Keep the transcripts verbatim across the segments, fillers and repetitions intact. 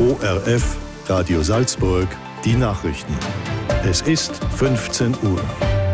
O R F, Radio Salzburg, die Nachrichten. Es ist fünfzehn Uhr.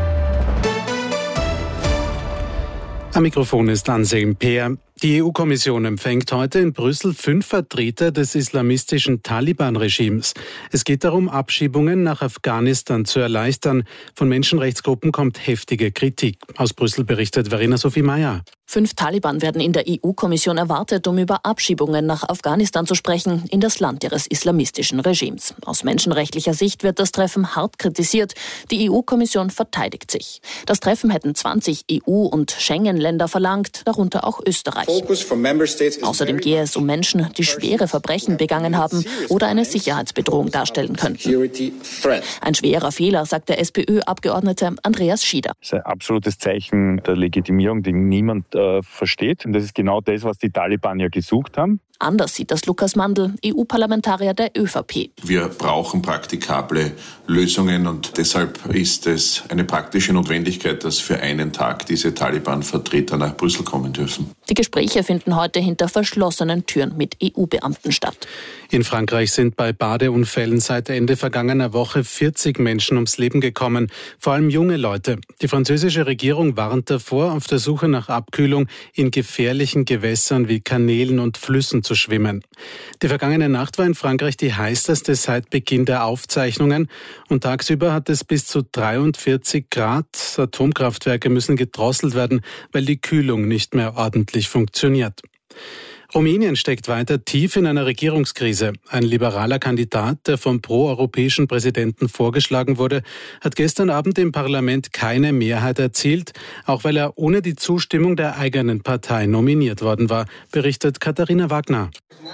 Am Mikrofon ist Anselm Peer. Die E U-Kommission empfängt heute in Brüssel fünf Vertreter des islamistischen Taliban-Regimes. Es geht darum, Abschiebungen nach Afghanistan zu erleichtern. Von Menschenrechtsgruppen kommt heftige Kritik. Aus Brüssel berichtet Verena Sophie Meyer. Fünf Taliban werden in der E U-Kommission erwartet, um über Abschiebungen nach Afghanistan zu sprechen, in das Land ihres islamistischen Regimes. Aus menschenrechtlicher Sicht wird das Treffen hart kritisiert. Die E U-Kommission verteidigt sich. Das Treffen hätten zwanzig E U- und Schengen-Länder verlangt, darunter auch Österreich. Außerdem gehe es um Menschen, die schwere Verbrechen begangen haben oder eine Sicherheitsbedrohung darstellen könnten. Ein schwerer Fehler, sagt der SPÖ-Abgeordnete Andreas Schieder. Das ist ein absolutes Zeichen der Legitimierung, die niemand äh, versteht. Und das ist genau das, was die Taliban ja gesucht haben. Anders sieht das Lukas Mandl, E U-Parlamentarier der ÖVP. Wir brauchen praktikable Lösungen und deshalb ist es eine praktische Notwendigkeit, dass für einen Tag diese Taliban-Vertreter nach Brüssel kommen dürfen. Die Gespräche finden heute hinter verschlossenen Türen mit E U-Beamten statt. In Frankreich sind bei Badeunfällen seit Ende vergangener Woche vierzig Menschen ums Leben gekommen, vor allem junge Leute. Die französische Regierung warnt davor, auf der Suche nach Abkühlung in gefährlichen Gewässern wie Kanälen und Flüssen zu schwimmen. Die vergangene Nacht war in Frankreich die heißeste seit Beginn der Aufzeichnungen und tagsüber hat es bis zu dreiundvierzig Grad. Atomkraftwerke müssen gedrosselt werden, weil die Kühlung nicht mehr ordentlich funktioniert. Rumänien steckt weiter tief in einer Regierungskrise. Ein liberaler Kandidat, der vom pro-europäischen Präsidenten vorgeschlagen wurde, hat gestern Abend im Parlament keine Mehrheit erzielt, auch weil er ohne die Zustimmung der eigenen Partei nominiert worden war, berichtet Katharina Wagner.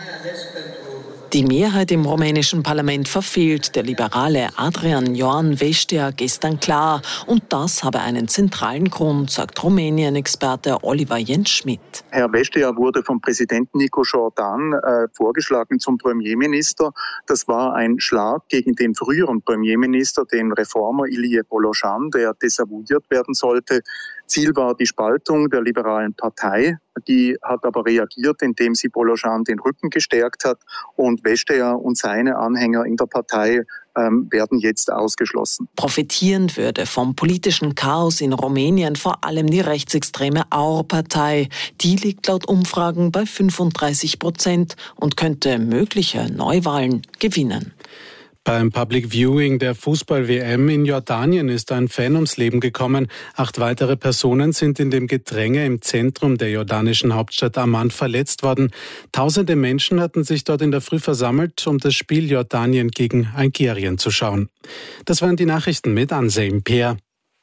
Die Mehrheit im rumänischen Parlament verfehlt der liberale Adrian Ioan Vestea gestern klar. Und das habe einen zentralen Grund, sagt Rumänien-Experte Oliver Jens-Schmidt. Herr Vestea wurde vom Präsidenten Nicu Jordan äh, vorgeschlagen zum Premierminister. Das war ein Schlag gegen den früheren Premierminister, den Reformer Ilie Bolojan, der desavouiert werden sollte. Ziel war die Spaltung der liberalen Partei. Die hat aber reagiert, indem sie Bolojan den Rücken gestärkt hat. Und Vestea und seine Anhänger in der Partei ähm, werden jetzt ausgeschlossen. Profitieren würde vom politischen Chaos in Rumänien vor allem die rechtsextreme A U R-Partei. Die liegt laut Umfragen bei fünfunddreißig Prozent und könnte mögliche Neuwahlen gewinnen. Beim Public Viewing der Fußball-W M in Jordanien ist ein Fan ums Leben gekommen. Acht weitere Personen sind in dem Gedränge im Zentrum der jordanischen Hauptstadt Amman verletzt worden. Tausende Menschen hatten sich dort in der Früh versammelt, um das Spiel Jordanien gegen Algerien zu schauen. Das waren die Nachrichten mit Anselm Peer.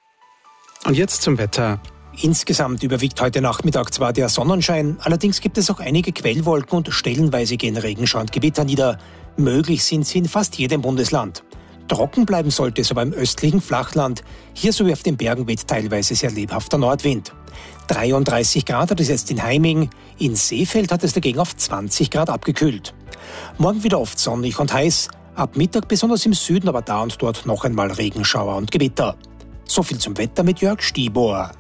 Und jetzt zum Wetter. Insgesamt überwiegt heute Nachmittag zwar der Sonnenschein, allerdings gibt es auch einige Quellwolken und stellenweise gehen Regenschauer und Gewitter nieder. Möglich sind sie in fast jedem Bundesland. Trocken bleiben sollte es aber im östlichen Flachland. Hier sowie auf den Bergen weht teilweise sehr lebhafter Nordwind. dreiunddreißig Grad hat es jetzt in Heiming. In Seefeld hat es dagegen auf zwanzig Grad abgekühlt. Morgen wieder oft sonnig und heiß. Ab Mittag besonders im Süden, aber da und dort noch einmal Regenschauer und Gewitter. So viel zum Wetter mit Jörg Stiebor.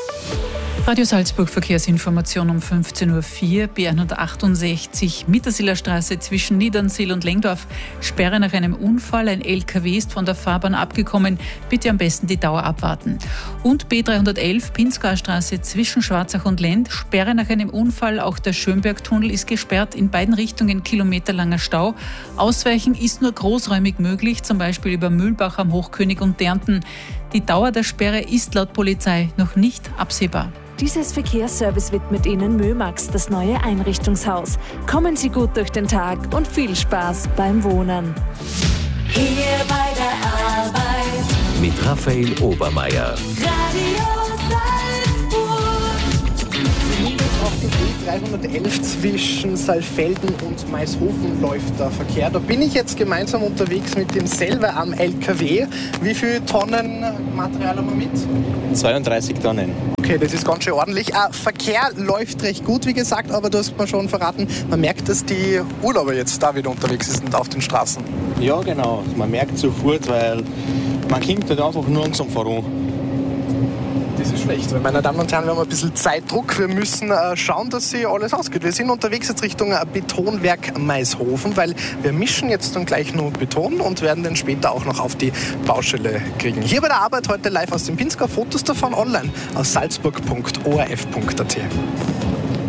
Radio Salzburg Verkehrsinformation um fünfzehn Uhr vier, B hundertachtundsechzig, Mittersiler Straße zwischen Niedernsiel und Lengdorf. Sperre nach einem Unfall, ein L K W ist von der Fahrbahn abgekommen. Bitte am besten die Dauer abwarten. Und B dreihundertelf, Pinzgauer Straße zwischen Schwarzach und Lend. Sperre nach einem Unfall, auch der Schönbergtunnel ist gesperrt. In beiden Richtungen kilometerlanger Stau. Ausweichen ist nur großräumig möglich, zum Beispiel über Mühlbach am Hochkönig und Dernten. Die Dauer der Sperre ist laut Polizei noch nicht absehbar. Dieses Verkehrsservice widmet Ihnen Mömax, das neue Einrichtungshaus. Kommen Sie gut durch den Tag und viel Spaß beim Wohnen. Hier bei der Arbeit mit Raphael Obermeier. Radio Auf dem B dreihundertelf zwischen Saalfelden und Maishofen läuft der Verkehr. Da bin ich jetzt gemeinsam unterwegs mit dem Selver am L K W. Wie viele Tonnen Material haben wir mit? zweiunddreißig Tonnen. Okay, das ist ganz schön ordentlich. Ah, Verkehr läuft recht gut, wie gesagt, aber du hast mir schon verraten, man merkt, dass die Urlauber jetzt da wieder unterwegs sind auf den Straßen. Ja, genau. Man merkt sofort, weil man kommt halt einfach nur zum Fahren. Das ist schlecht. Weil, meine Damen und Herren, wir haben ein bisschen Zeitdruck. Wir müssen äh, schauen, dass sich alles ausgeht. Wir sind unterwegs jetzt Richtung äh, Betonwerk Maishofen, weil wir mischen jetzt dann gleich nur Beton und werden den später auch noch auf die Baustelle kriegen. Hier bei der Arbeit heute live aus dem Pinzgau. Fotos davon online auf salzburg punkt o r f punkt a t.